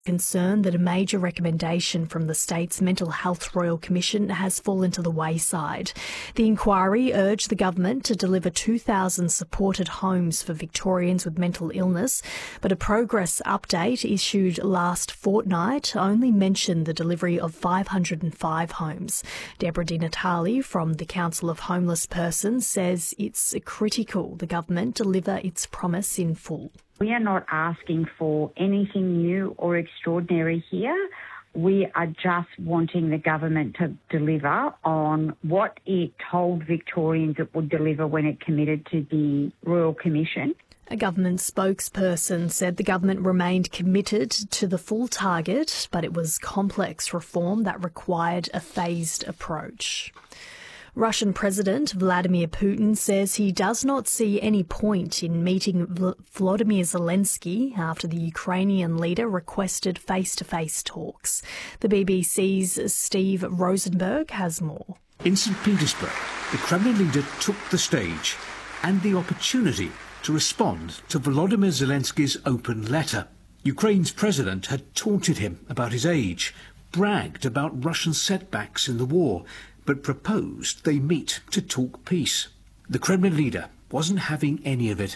concerned that a major recommendation from the state's Mental Health Royal Commission has fallen to the wayside. The inquiry urged the government to deliver 2,000 supported homes for Victorians with mental illness, but a progress update issued last fortnight only mentioned the delivery of 505 homes. Deborah Di Natale from the Council of Homeless Persons says it's critical the government deliver its promise in full. We are not asking for anything new or extraordinary here. We are just wanting the government to deliver on what it told Victorians it would deliver when it committed to the Royal Commission. A government spokesperson said the government remained committed to the full target, but it was complex reform that required a phased approach. Russian President Vladimir Putin says he does not see any point in meeting Volodymyr Zelensky after the Ukrainian leader requested face-to-face talks. The BBC's Steve Rosenberg has more. In St. Petersburg, the Kremlin leader took the stage and the opportunity to respond to Volodymyr Zelensky's open letter. Ukraine's president had taunted him about his age, bragged about Russian setbacks in the war, but proposed they meet to talk peace. The Kremlin leader wasn't having any of it.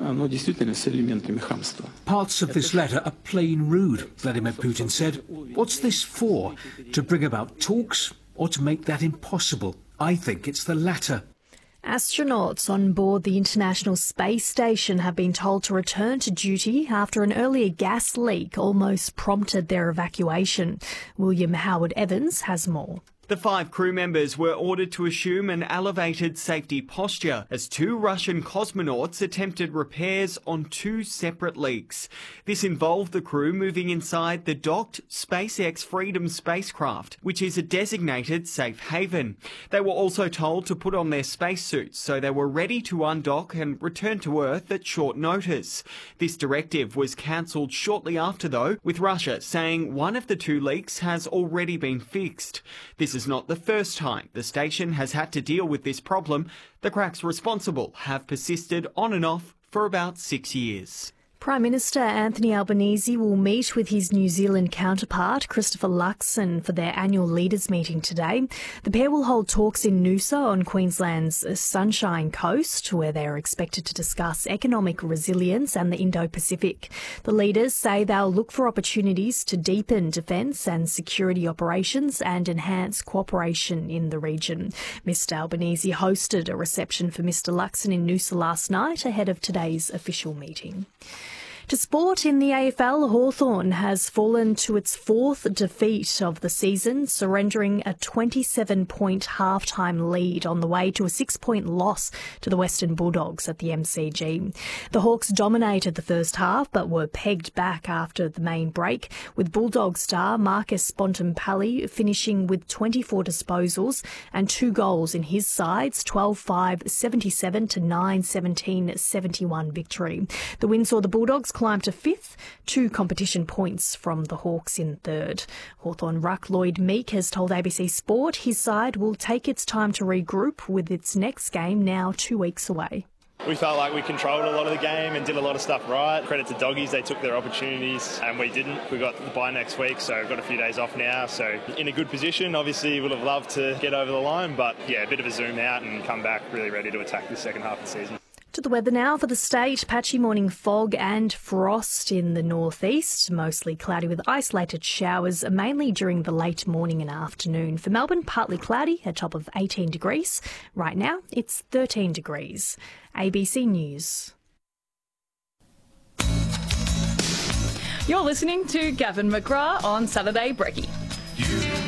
Parts of this are plain rude, Vladimir Putin said. What's this for? To bring about talks or to make that impossible? I think it's the latter. Astronauts on board the International Space Station have been told to return to duty after an earlier gas leak almost prompted their evacuation. William Howard Evans has more. The 5 crew members were ordered to assume an elevated safety posture as 2 Russian cosmonauts attempted repairs on 2 separate leaks. This involved the crew moving inside the docked SpaceX Freedom spacecraft, which is a designated safe haven. They were also told to put on their spacesuits so they were ready to undock and return to Earth at short notice. This directive was cancelled shortly after, though, with Russia saying one of the 2 leaks has already been fixed. This is not the first time the station has had to deal with this problem. The cracks responsible have persisted on and off for about 6 years. Prime Minister Anthony Albanese will meet with his New Zealand counterpart, Christopher Luxon, for their annual leaders' meeting today. The pair will hold talks in Noosa on Queensland's Sunshine Coast, where they are expected to discuss economic resilience and the Indo-Pacific. The leaders say they'll look for opportunities to deepen defence and security operations and enhance cooperation in the region. Mr Albanese hosted a reception for Mr Luxon in Noosa last night ahead of today's official meeting. To sport in the AFL, Hawthorn has fallen to its 4th defeat of the season, surrendering a 27-point half-time lead on the way to a 6-point loss to the Western Bulldogs at the MCG. The Hawks dominated the first half but were pegged back after the main break, with Bulldog star Marcus Bontempelli finishing with 24 disposals and 2 goals in his side's 12-5, 77 to 9-17, 71 victory. The win saw the Bulldogs climb to 5th, 2 competition points from the Hawks in 3rd. Hawthorn ruck Lloyd Meek has told ABC Sport his side will take its time to regroup, with its next game now 2 weeks away. We felt like we controlled a lot of the game and did a lot of stuff right. Credit to Doggies, they took their opportunities and we didn't. We got the bye next week, so we've got a few days off now. So in a good position. Obviously would have loved to get over the line, but yeah, a bit of a zoom out and come back really ready to attack the second half of the season. To the weather now for the state. Patchy morning fog and frost in the northeast. Mostly cloudy with isolated showers, mainly during the late morning and afternoon. For Melbourne, partly cloudy, a top of 18 degrees. Right now, it's 13 degrees. ABC News. You're listening to Gavin McGrath on Saturday Brekkie.